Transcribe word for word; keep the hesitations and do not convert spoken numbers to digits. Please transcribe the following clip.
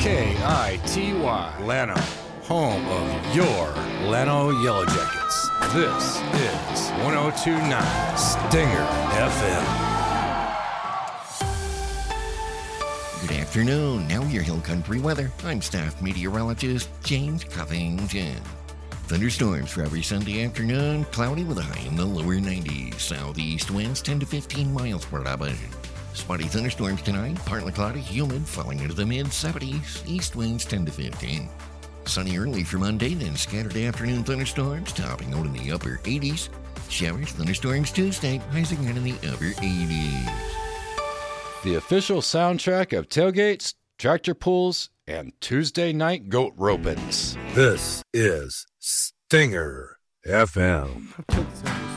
K I T Y, Llano, home of your Llano Yellow Jackets. This is one oh two point nine Stinger F M. Good afternoon. Now your Hill Country weather. I'm staff meteorologist James Covington. Thunderstorms for every Sunday afternoon. Cloudy with a high in the lower nineties. Southeast winds ten to fifteen miles per hour. Spotty thunderstorms tonight. Partly cloudy, humid, falling into the mid-seventies. East winds ten to fifteen. Sunny early for Monday, then scattered afternoon thunderstorms, topping out in the upper eighties. Showers, thunderstorms Tuesday, highs again in the upper eighties. The official soundtrack of tailgates, tractor pulls, and Tuesday night goat ropings. This is Stinger F M.